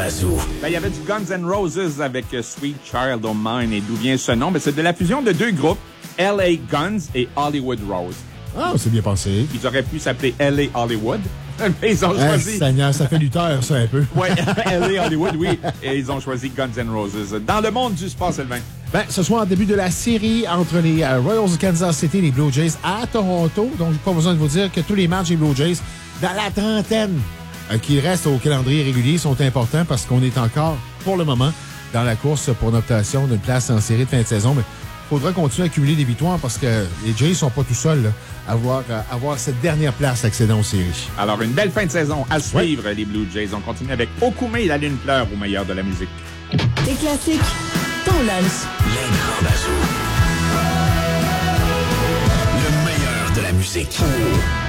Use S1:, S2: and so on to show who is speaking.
S1: Bazou.
S2: Il y avait du Guns N' Roses avec Sweet Child O' Mine. Et d'où vient ce nom? C'est de la fusion de deux groupes, L.A. Guns et Hollywood Rose.
S3: Ah, c'est bien pensé.
S2: Ils auraient pu s'appeler L.A. Hollywood. Mais ils ont choisi...
S3: Seigneur, ça fait lutteur, ça, un peu.
S2: Oui, L.A. Hollywood, oui. Et ils ont choisi Guns N' Roses. Dans le monde du sport, Sylvain.
S3: Ce soir, en début de la série entre les Royals de Kansas City et les Blue Jays à Toronto. Donc, j'ai pas besoin de vous dire que tous les matchs des Blue Jays, dans la trentaine qui restent au calendrier régulier, sont importants parce qu'on est encore, pour le moment, dans la course pour l'obtention d'une place en série de fin de saison. Mais il faudra continuer à accumuler des victoires parce que les Jays sont pas tout seuls là, à avoir cette dernière place accédant aux séries.
S2: Alors, une belle fin de saison à suivre, les Blue Jays. On continue avec Okume et la lune pleure au meilleur de la musique.
S4: Les classiques, ton lunch.
S1: Les grands Bazou. Le meilleur de la musique.